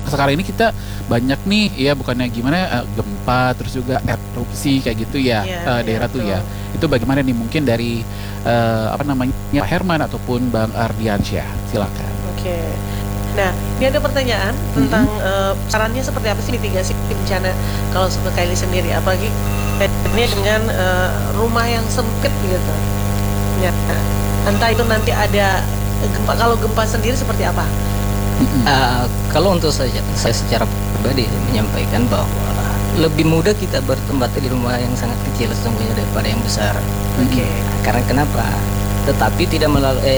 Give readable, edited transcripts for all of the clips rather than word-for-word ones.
sekarang ini kita banyak nih ya, bukannya gimana, gempa terus juga erupsi kayak gitu ya, daerah tuh ya. Itu bagaimana nih mungkin dari apa namanya Pak Herman ataupun Bang Ardiansyah, silakan. Oke. Nah, ini ada pertanyaan tentang sarannya seperti apa sih mitigasi bencana kalau Suku Kaili sendiri, apalagi ini dengan rumah yang sempit gitu. Ya, entah itu nanti ada gempa, kalau gempa sendiri seperti apa? Kalau untuk saya secara pribadi menyampaikan bahwa lebih mudah kita bertempat di rumah yang sangat kecil sesungguhnya daripada yang besar. Oke. Karena kenapa? Tetapi tidak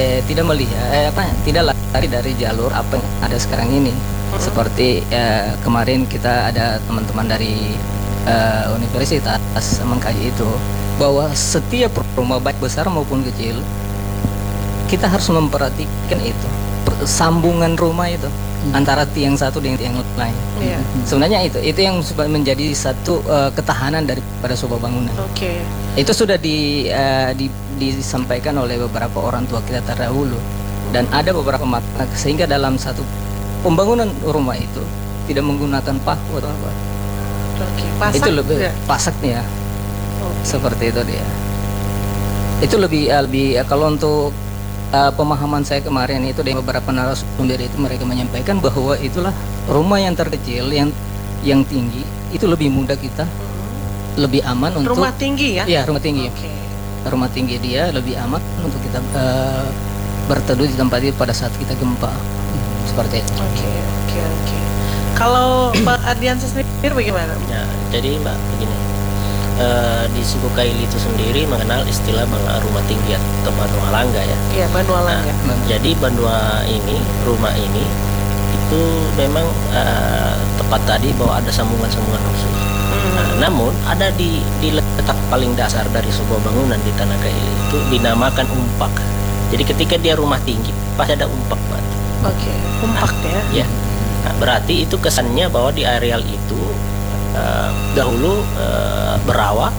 lari dari jalur apa yang ada sekarang ini. Seperti kemarin kita ada teman-teman dari universitas mengkaji itu, bahwa setiap rumah baik besar maupun kecil kita harus memperhatikan itu sambungan rumah itu antara tiang satu dengan tiang lain. Sebenarnya itu yang menjadi satu ketahanan daripada sebuah bangunan. Itu sudah disampaikan oleh beberapa orang tua kita terdahulu, dan ada beberapa makna sehingga dalam satu pembangunan rumah itu tidak menggunakan paku atau apa. Pasak, itu lebih pasaknya. Seperti itu dia. Itu lebih kalau untuk pemahaman saya kemarin itu dari beberapa narasumber itu, mereka menyampaikan bahwa itulah rumah yang terkecil yang tinggi itu lebih mudah kita lebih aman untuk rumah tinggi ya? Ya, rumah tinggi. Rumah tinggi dia lebih aman untuk kita berteduh di tempat itu pada saat kita gempa. Seperti itu. Oke. Kalau Pak Ardiansyah sendiri bagaimana? Ya, jadi Mbak begini. Di Suku Kaili itu sendiri mengenal istilah rumah tinggi atau Banua Langga ya. Iya, Banua Langga. Jadi Banua ini, rumah ini itu memang tepat tadi bahwa ada sambungan-sambungan khusus. Namun ada di letak paling dasar dari sebuah bangunan di Tanah Kaili itu dinamakan umpak. Jadi ketika dia rumah tinggi pasti ada umpak, Mbak. Umpak ya. Nah, berarti itu kesannya bahwa di areal itu dahulu berawa,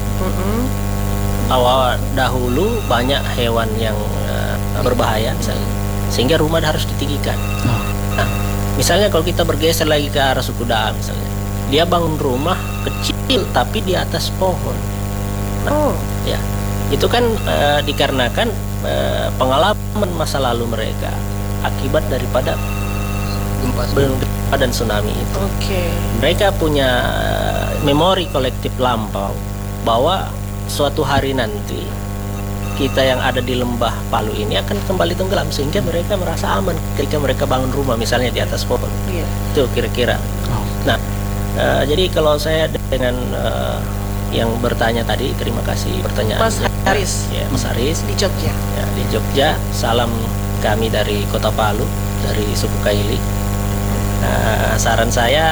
dahulu banyak hewan yang berbahaya misalnya, sehingga rumah harus ditinggikan. Nah, misalnya kalau kita bergeser lagi ke arah Suku Daa misalnya, dia bangun rumah kecil tapi di atas pohon. Ya, itu kan dikarenakan pengalaman masa lalu mereka akibat daripada gempa dan tsunami itu. Mereka punya memori kolektif lampau bahwa suatu hari nanti kita yang ada di lembah Palu ini akan kembali tenggelam, sehingga mereka merasa aman ketika mereka bangun rumah misalnya di atas pohon. Itu kira-kira. Nah, jadi kalau saya dengan yang bertanya tadi, terima kasih pertanyaan Mas Haris. Ya, Mas Haris di Jogja. Ya, di Jogja. Salam kami dari Kota Palu, dari Suku Kaili. Saran saya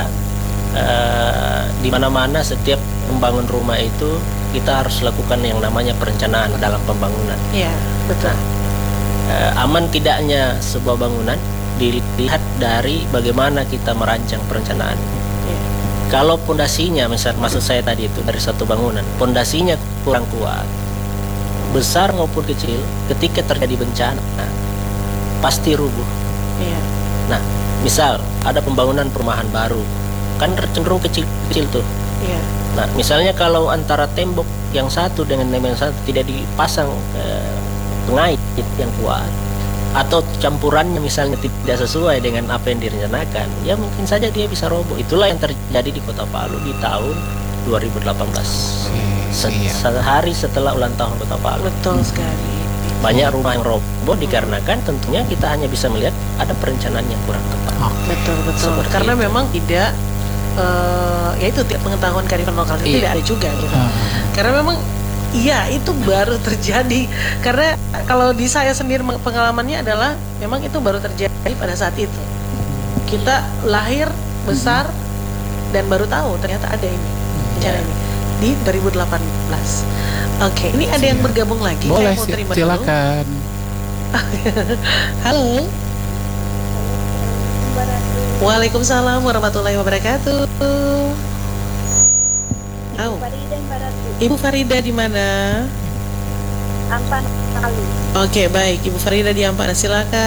di mana-mana setiap membangun rumah itu kita harus lakukan yang namanya perencanaan dalam pembangunan. Iya, betul. Aman tidaknya sebuah bangunan dilihat dari bagaimana kita merancang perencanaan. Kalau pondasinya, maksud saya tadi itu dari satu bangunan, pondasinya kurang kuat, besar maupun kecil, ketika terjadi bencana pasti rubuh. Nah, misal ada pembangunan perumahan baru, kan cenderung kecil-kecil tuh. Nah, misalnya kalau antara tembok yang satu dengan tembok yang satu tidak dipasang pengait yang kuat, atau campurannya misalnya tidak sesuai dengan apa yang direncanakan, ya mungkin saja dia bisa roboh. Itulah yang terjadi di Kota Palu di tahun 2018. Sehari setelah ulang tahun Kota Palu. Betul sekali. Banyak rumah yang roboh dikarenakan tentunya kita hanya bisa melihat ada perencanaan yang kurang tepat. Betul. Karena itu memang tidak yaitu pengetahuan kearifan lokal itu tidak ada juga gitu. Karena memang itu baru terjadi. Karena kalau di saya sendiri pengalamannya adalah memang itu baru terjadi pada saat itu. Kita lahir besar dan baru tahu ternyata ada ini bencana ini di 2018. Ini ada yang bergabung lagi. Boleh, saya mau terima silakan. Halo. Waalaikumsalam warahmatullahi wabarakatuh. Ibu Farida di mana? Ampana. Oke, baik. Ibu Farida di Ampana, silakan.